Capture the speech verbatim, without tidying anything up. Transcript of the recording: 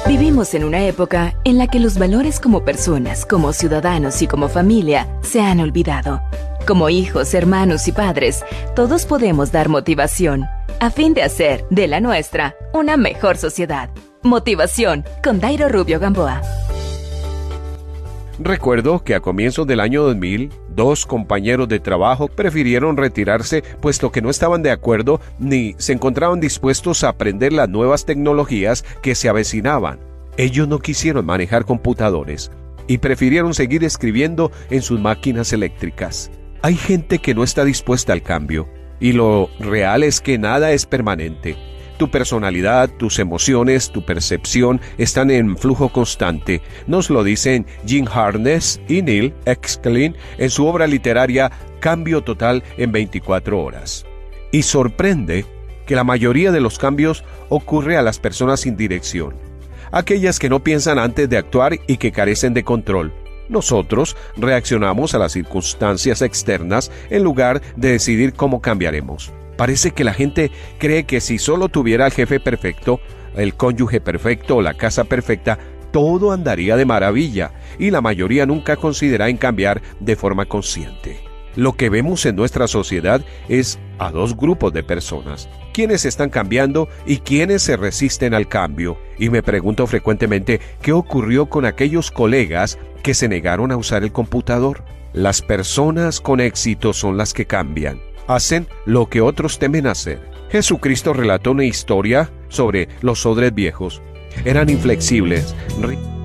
Vivimos en una época en la que los valores como personas, como ciudadanos y como familia se han olvidado. Como hijos, hermanos y padres, todos podemos dar motivación a fin de hacer de la nuestra una mejor sociedad. Motivación con Dairo Rubio Gamboa. Recuerdo que a comienzos del año dos mil, dos compañeros de trabajo prefirieron retirarse puesto que no estaban de acuerdo ni se encontraban dispuestos a aprender las nuevas tecnologías que se avecinaban. Ellos no quisieron manejar computadores y prefirieron seguir escribiendo en sus máquinas eléctricas. Hay gente que no está dispuesta al cambio y lo real es que nada es permanente. Tu personalidad, tus emociones, tu percepción están en flujo constante. Nos lo dicen Jim Harness y Neil Exkelin en su obra literaria Cambio Total en veinticuatro horas. Y sorprende que la mayoría de los cambios ocurre a las personas sin dirección, aquellas que no piensan antes de actuar y que carecen de control. Nosotros reaccionamos a las circunstancias externas en lugar de decidir cómo cambiaremos. Parece que la gente cree que si solo tuviera el jefe perfecto, el cónyuge perfecto o la casa perfecta, todo andaría de maravilla, y la mayoría nunca considera en cambiar de forma consciente. Lo que vemos en nuestra sociedad es a dos grupos de personas, quienes están cambiando y quienes se resisten al cambio. Y me pregunto frecuentemente qué ocurrió con aquellos colegas que se negaron a usar el computador. Las personas con éxito son las que cambian. Hacen lo que otros temen hacer. Jesucristo relató una historia sobre los odres viejos. Eran inflexibles.